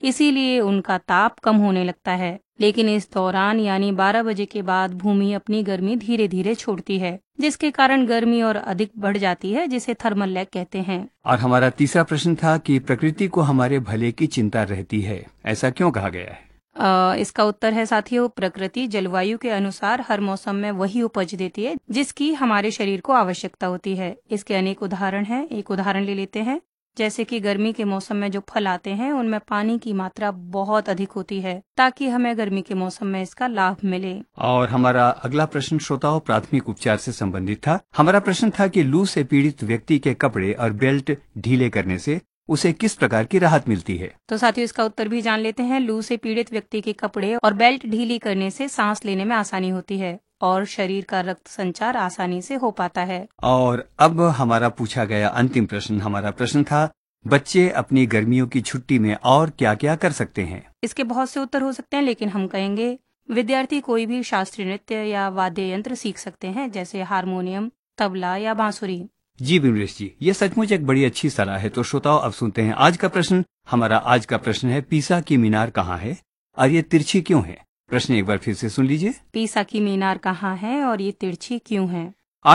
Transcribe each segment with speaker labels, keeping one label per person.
Speaker 1: इसीलिए उनका ताप कम होने लगता है। लेकिन इस दौरान यानी 12 बजे के बाद भूमि अपनी गर्मी धीरे धीरे छोड़ती है, जिसके कारण गर्मी और अधिक बढ़ जाती है, जिसे थर्मल लैग कहते हैं।
Speaker 2: और हमारा तीसरा प्रश्न था कि प्रकृति को हमारे भले की चिंता रहती है, ऐसा क्यों कहा गया है?
Speaker 1: इसका उत्तर है साथियों, प्रकृति जलवायु के अनुसार हर मौसम में वही उपज देती है जिसकी हमारे शरीर को आवश्यकता होती है। इसके अनेक उदाहरण हैं। एक उदाहरण ले लेते हैं, जैसे कि गर्मी के मौसम में जो फल आते हैं उनमें पानी की मात्रा बहुत अधिक होती है, ताकि हमें गर्मी के मौसम में इसका लाभ मिले।
Speaker 2: और हमारा अगला प्रश्न श्रोताओं प्राथमिक उपचार से संबंधित था। हमारा प्रश्न था कि लू से पीड़ित व्यक्ति के कपड़े और बेल्ट ढीले करने से उसे किस प्रकार की राहत मिलती है?
Speaker 1: तो साथियों इसका उत्तर भी जान लेते हैं। लू से पीड़ित व्यक्ति के कपड़े और बेल्ट ढीली करने से सांस लेने में आसानी होती है और शरीर का रक्त संचार आसानी से हो पाता है।
Speaker 2: और अब हमारा पूछा गया अंतिम प्रश्न, हमारा प्रश्न था बच्चे अपनी गर्मियों की छुट्टी में और क्या क्या कर सकते हैं?
Speaker 1: इसके बहुत से उत्तर हो सकते हैं, लेकिन हम कहेंगे विद्यार्थी कोई भी शास्त्रीय नृत्य या वाद्य यंत्र सीख सकते हैं, जैसे हारमोनियम, तबला या बांसुरी।
Speaker 2: जी विमलेश जी, ये सचमुच एक बड़ी अच्छी सलाह है। तो श्रोताओं अब सुनते हैं आज का प्रश्न। हमारा आज का प्रश्न है पीसा की मीनार कहाँ है और ये तिरछी क्यों है? प्रश्न एक बार फिर से सुन लीजिए।
Speaker 1: पीसा की मीनार कहाँ है और ये तिरछी क्यों है?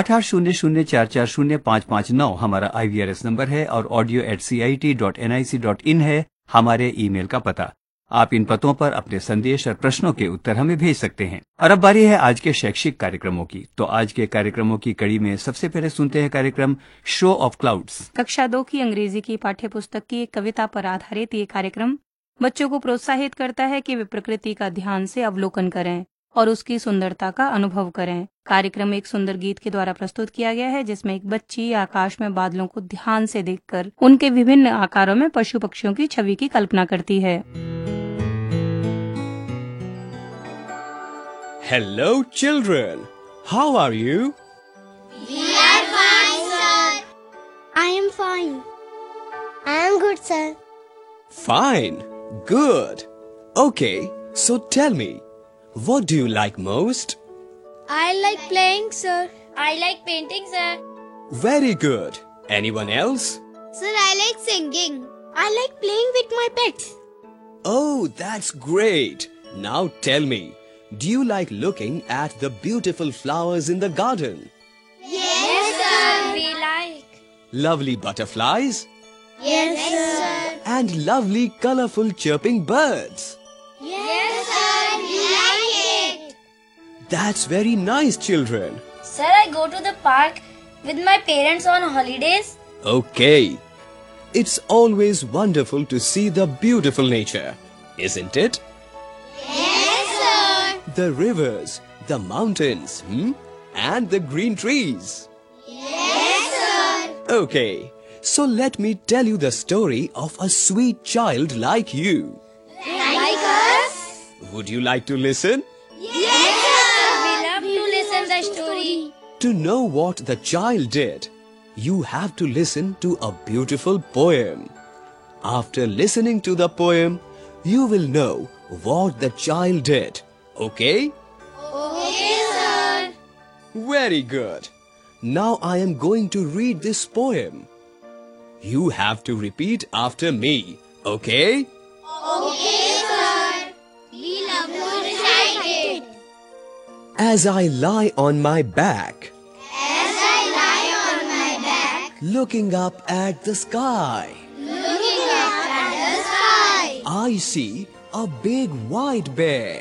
Speaker 2: 8800444559 हमारा IVRS नंबर है और audio@cit.nic.in है हमारे ईमेल का पता। आप इन पतों पर अपने संदेश और प्रश्नों के उत्तर हमें भेज सकते हैं। और अब बारी है आज के शैक्षिक कार्यक्रमों की। तो आज के कार्यक्रमों की कड़ी में सबसे पहले सुनते हैं कार्यक्रम शो ऑफ क्लाउड्स।
Speaker 1: कक्षा 2 की अंग्रेजी की पाठ्य पुस्तक की एक कविता पर आधारित ये कार्यक्रम बच्चों को प्रोत्साहित करता है कि वे प्रकृति का ध्यान से अवलोकन करें और उसकी सुंदरता का अनुभव करें। कार्यक्रम एक सुंदर गीत के द्वारा प्रस्तुत किया गया है, जिसमें एक बच्ची आकाश में बादलों को ध्यान से देखकर उनके विभिन्न आकारों में पशु पक्षियों की छवि की कल्पना करती है।
Speaker 3: Hello children, how are you?
Speaker 4: We are fine, sir. I am fine. I am good, sir.
Speaker 3: Fine, good. Okay, so tell me, what do you like most?
Speaker 4: I like playing, sir. I like painting, sir.
Speaker 3: Very good. Anyone else?
Speaker 4: Sir, I like singing. I like playing with my pets.
Speaker 3: Oh, that's great. Now tell me, do you like looking at the beautiful flowers in the garden?
Speaker 4: Yes, sir. We like.
Speaker 3: Lovely butterflies?
Speaker 4: Yes, sir.
Speaker 3: And lovely colorful chirping birds?
Speaker 4: Yes, sir. We like it.
Speaker 3: That's very nice, children.
Speaker 5: Sir, I go to the park with my parents on holidays.
Speaker 3: Okay. It's always wonderful to see the beautiful nature, isn't it?
Speaker 4: Yes, sir.
Speaker 3: The rivers, the mountains, and the green trees.
Speaker 4: Yes, sir.
Speaker 3: Okay, so let me tell you the story of a sweet child like you.
Speaker 4: Like us?
Speaker 3: Would you like to listen?
Speaker 4: Yes, sir.
Speaker 5: We love to listen the story.
Speaker 3: To know what the child did, you have to listen to a beautiful poem. After listening to the poem, you will know what the child did. Okay?
Speaker 4: Okay, sir.
Speaker 3: Very good. Now I am going to read this poem. You have to repeat after me. Okay?
Speaker 4: Okay, sir. We love to recite it.
Speaker 3: As I lie on my back,
Speaker 4: As I lie on my back,
Speaker 3: looking up at the sky,
Speaker 4: looking up at the sky,
Speaker 3: I see a big white bear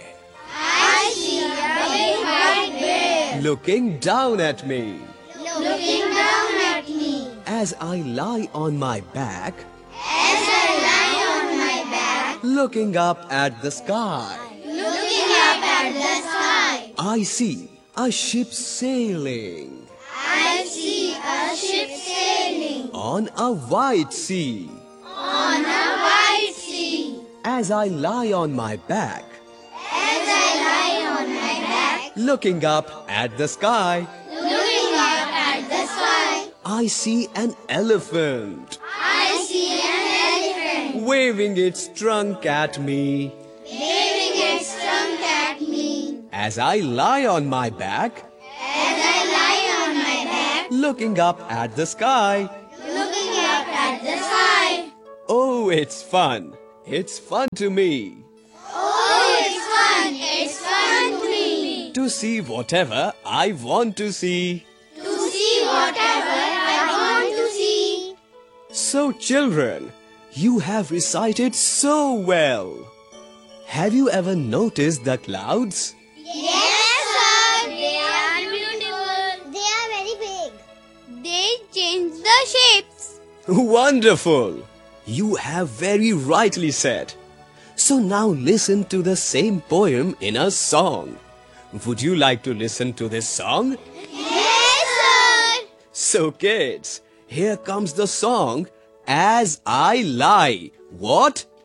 Speaker 4: I see a big white bear
Speaker 3: looking down at me.
Speaker 4: looking down at me.
Speaker 3: As I lie on my back,
Speaker 4: As I lie on my back,
Speaker 3: looking up at the sky,
Speaker 4: looking up at the sky,
Speaker 3: I see a ship sailing
Speaker 4: I see a ship sailing
Speaker 3: on a white sea.
Speaker 4: on a white sea.
Speaker 3: As I lie on my back,
Speaker 4: As I lie on my back,
Speaker 3: looking up at the sky,
Speaker 4: looking up at the sky,
Speaker 3: I see an elephant
Speaker 4: I see an elephant
Speaker 3: waving its trunk at me.
Speaker 4: waving its trunk at me.
Speaker 3: As I lie on my back,
Speaker 4: As I lie on my back,
Speaker 3: looking up at the sky.
Speaker 4: looking up at the sky,
Speaker 3: Oh, it's fun, It's fun to me.
Speaker 4: Oh, it's fun. It's fun to me.
Speaker 3: To see whatever I want to see.
Speaker 4: To see whatever I want to see.
Speaker 3: So children, you have recited so well. Have you ever noticed the clouds?
Speaker 4: Yes, sir. They are beautiful. They are very big. They change the shapes.
Speaker 3: Wonderful! You have very rightly said. So now listen to the same poem in a song. Would you like to listen to this song?
Speaker 4: Yes, sir.
Speaker 3: So kids, here comes the song As I Lie. What?